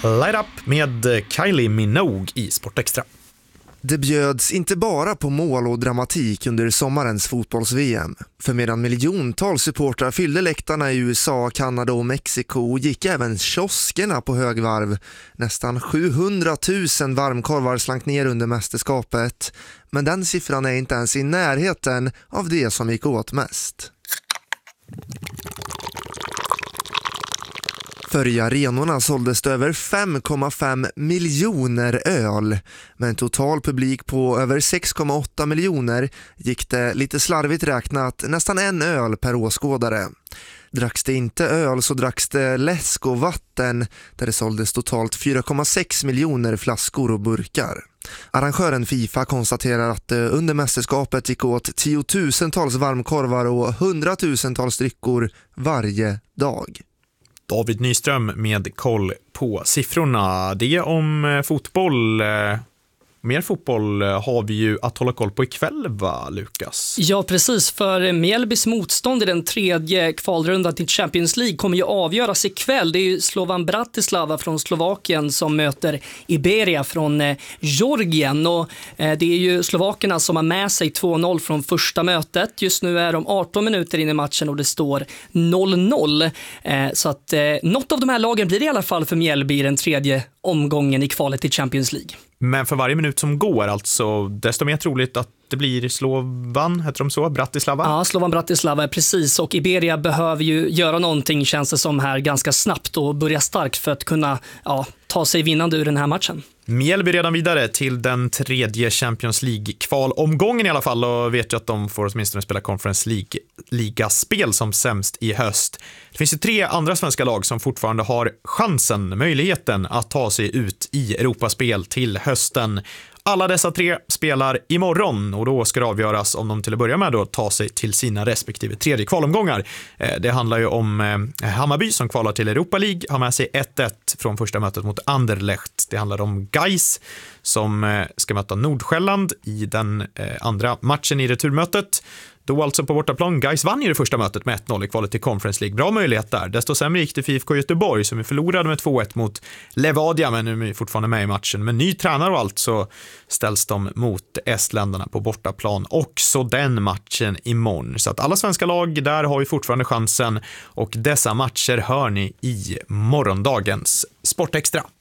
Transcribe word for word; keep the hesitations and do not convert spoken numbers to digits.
Light Up med Kylie Minogue i Sportextra. Det bjöds inte bara på mål och dramatik under sommarens fotbolls-V M. För medan miljontals supportrar fyllde läktarna i U S A, Kanada och Mexiko gick även kioskerna på högvarv. Nästan sjuhundratusen varmkorvar slank ner under mästerskapet. Men den siffran är inte ens i närheten av det som gick åt mest. För i arenorna såldes det över fem komma fem miljoner öl. Med en total publik på över sex komma åtta miljoner gick det lite slarvigt räknat nästan en öl per åskådare. Dracks det inte öl så dracks det läsk och vatten där det såldes totalt fyra komma sex miljoner flaskor och burkar. Arrangören FIFA konstaterar att det under mästerskapet gick åt tiotusentals varmkorvar och hundratusentals dryckor varje dag. David Nyström med koll på siffrorna. Det om fotboll. Mer fotboll har vi ju att hålla koll på ikväll, va, Lukas? Ja, precis. För Mjällbys motstånd i den tredje kvalrundan till Champions League kommer ju avgöras ikväll. Det är ju Slovan Bratislava från Slovakien som möter Iberia från eh, Georgien. Och eh, det är ju slovakerna som har med sig två noll från första mötet. Just nu är de arton minuter in i matchen och det står noll noll. Eh, så att eh, något av de här lagen blir det i alla fall för Mjällby i den tredje omgången i kvalet till Champions League. Men för varje minut som går, alltså, desto mer troligt att det blir Slovan, heter de så, Bratislava? Ja, Slovan Bratislava, precis. Och Iberia behöver ju göra någonting, känns det som här, ganska snabbt och börja starkt för att kunna ja, ta sig vinnande ur den här matchen. Mjällby redan vidare till den tredje Champions League-kvalomgången i alla fall, och vet ju att de får åtminstone spela Conference League ligaspel som sämst i höst. Det finns ju tre andra svenska lag som fortfarande har chansen, möjligheten att ta sig ut i Europaspel till hösten. Alla dessa tre spelar imorgon och då ska det avgöras om de till att börja med då tar sig till sina respektive tredje kvalomgångar. Det handlar ju om Hammarby som kvalar till Europa League, har med sig ett ett från första mötet mot Anderlecht. Det handlar om Gais som ska möta Nordsjälland i den andra matchen i returmötet. Då alltså på bortaplan. Gais vann ju det första mötet med ett noll i kvalet till Conference League. Bra möjlighet där. Desto sämre gick det för I F K Göteborg som förlorade med två ett mot Levadia, men nu är fortfarande med i matchen. Men ny tränare och allt så ställs de mot estländarna på bortaplan. Också den matchen imorgon. Så att alla svenska lag där har ju fortfarande chansen, och dessa matcher hör ni i morgondagens Sportextra.